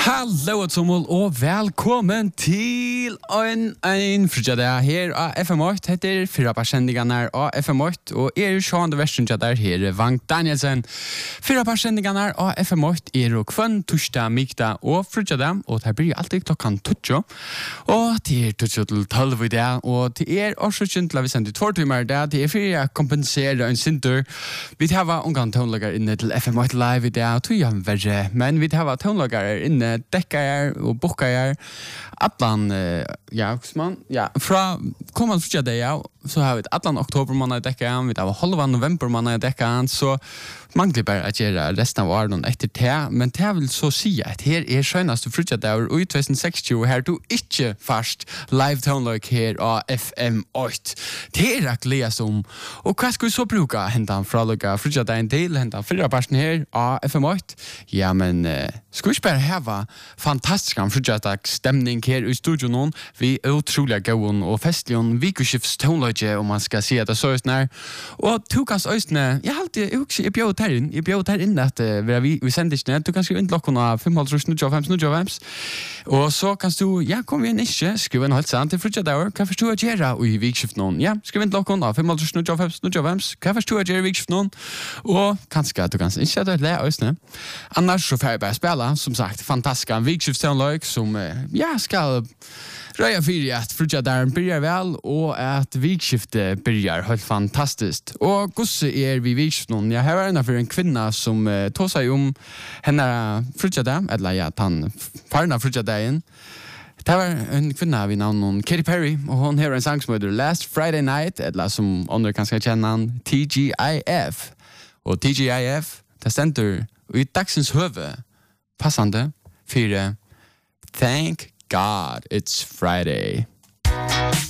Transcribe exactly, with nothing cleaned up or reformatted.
Hallo Tomol og velkommen til en, en fridag her av F M åtta. Heter fyra personer av F M åtta og er sjående versen der her Vank Danielsen. Fyra personer av F M åtta er og kvann, torsdag, mikdag og fridag, og det blir alltid klokken tutsi. Og det er tutsi til tolv i dag, og det er også kjent til å vi sende två timer der. Det er for å kompensere en sinter. Vi har ungan tonelager inne til F M åtta live i dag, tog jeg verre, men vi har tonelager inne deckar och bockar atlan uh, ja man ja från kommer att försöka det ja så har vi atlan oktober månad deckar vi har halva november månad deckar så manglar bara att göra resten av året efter det men det vill så säga att här är skönaste försöka det år tjugo sextio här du inte fast live tone like här av F M åtta det är att läsa om och vad ska vi så bruka hända från lugga försöka det en del hända fyra personer här av F M åtta ja men uh, ska vi bara ha fantastisk försöka stämning här i studion någon vi är otroligt gåon och festligen vikuskifts tonlage om man ska se det så är när och tokas östne jag har alltid också jag bjöd här in jag bjöd här in att vi vi sänder inte du kan skriva in lockorna fem halv nu fem nu fem och så kan du ja kom igen inte skriva en halt sant till fridag där kan förstå att göra och i vikuskift någon ja skriva in lockorna fem halv nu fem nu fem kan förstå att göra vikuskift någon och kanske du kan inte det lä östne annars så får jag bara spela som sagt fantastiska vikuskifts tonlage som ja ska röja för att fridag där börjar väl och att vikskiftet börjar helt fantastiskt. Och gosse är vi vikskiften. Jag har en för en kvinna som uh, tog sig om henne fridag eller ja han farna fridag dagen. Det var en kvinna vid namn Katy Perry och hon har en sång som heter Last Friday Night eller som andra kanske känner han T G I F. Och T G I F det ständer i dagsens huvud passande för Thank God it's Friday.